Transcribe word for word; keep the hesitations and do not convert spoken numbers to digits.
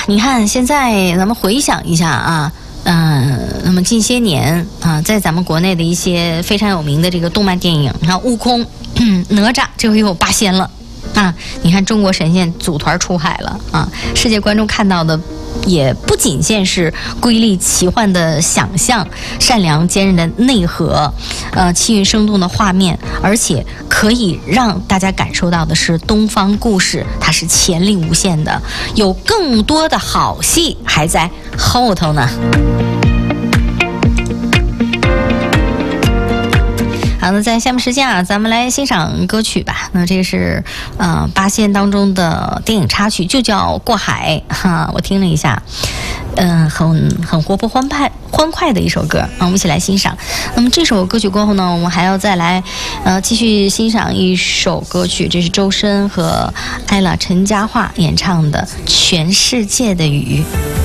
你看现在咱们回想一下啊。嗯、呃，那么近些年啊，在咱们国内的一些非常有名的这个动漫电影，你看悟空、嗯、哪吒，这回又有八仙了啊！你看中国神仙组团出海了啊！世界观众看到的也不仅限是瑰丽奇幻的想象、善良坚韧的内核、呃气韵生动的画面，而且可以让大家感受到的是东方故事，它是潜力无限的，有更多的好戏还在后头呢。好，那在下面时间啊，咱们来欣赏歌曲吧。那这是呃八仙当中的电影插曲，就叫《过海》哈。我听了一下，嗯、呃，很很活泼欢派欢快的一首歌啊，我们一起来欣赏。那么这首歌曲过后呢，我们还要再来呃继续欣赏一首歌曲，这是周深和艾拉陈嘉桦演唱的《全世界的雨》。